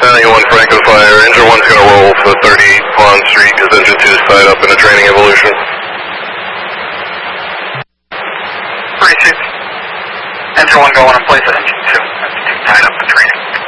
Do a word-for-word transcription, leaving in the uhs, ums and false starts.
Battalion one Franco Fire. Engine one's going to roll for thirty Pond Street because engine two is tied up in a training evolution. Receive. Engine one going in place at engine two. Engine two tied up in training.